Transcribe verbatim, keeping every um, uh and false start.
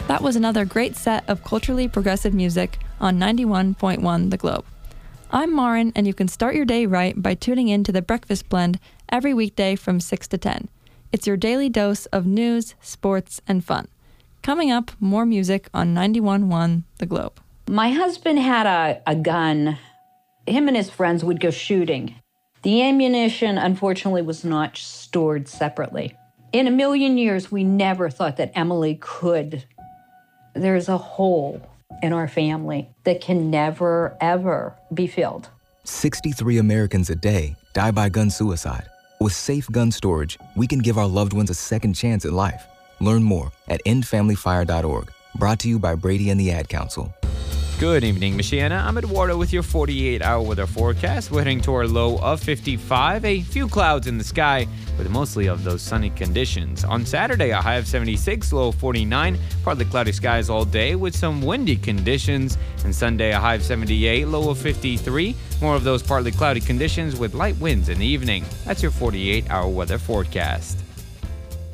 That was another great set of culturally progressive music on ninety-one point one The Globe. I'm Marin, and you can start your day right by tuning in to The Breakfast Blend every weekday from six to ten. It's your daily dose of news, sports, and fun. Coming up, more music on ninety-one point one The Globe. My husband had a, a gun. Him and his friends would go shooting. The ammunition, unfortunately, was not stored separately. In a million years, we never thought that Emily could. There's a hole in our family that can never, ever be filled. sixty-three Americans a day die by gun suicide. With safe gun storage, we can give our loved ones a second chance at life. Learn more at end family fire dot org. Brought to you by Brady and the Ad Council. Good evening, Michiana. I'm Eduardo with your forty-eight hour weather forecast. We're heading to our low of fifty-five. A few clouds in the sky, with mostly of those sunny conditions. On Saturday, a high of seventy-six, low of forty-nine. Partly cloudy skies all day with some windy conditions. And Sunday, a high of seventy-eight, low of fifty-three. More of those partly cloudy conditions with light winds in the evening. That's your forty-eight hour weather forecast.